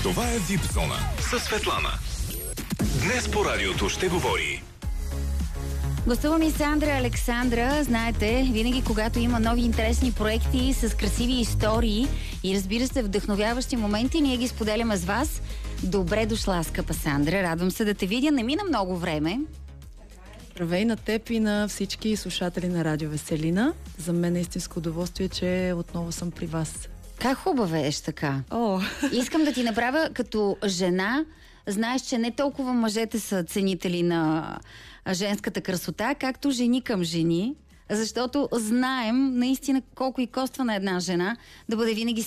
Това е VIP Зона със Светлана. Днес по радиото ще говори. Гостува ми Сандра Александра. Знаете, винаги когато има нови интересни проекти с красиви истории и разбира се вдъхновяващи моменти, ние ги споделяме с вас. Добре дошла, скъпа Сандра. Радвам се да те видя. Не мина много време. Здравей на теб и на всички слушатели на Радио Веселина. За мен е истинско удоволствие, че отново съм при вас. Как хубавееш така? Искам да ти направя като жена. Знаеш, че не толкова мъжете са ценители на женската красота, както жени към жени. Защото знаем наистина колко и коства на една жена да бъде винаги